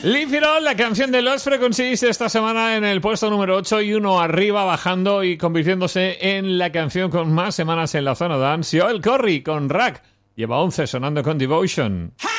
Leave It All, la canción de Lost Frequencies esta semana en el puesto número 8 y uno arriba bajando y convirtiéndose en la canción con más semanas en la zona dance. Joel Corry con Rack lleva 11 sonando con Devotion.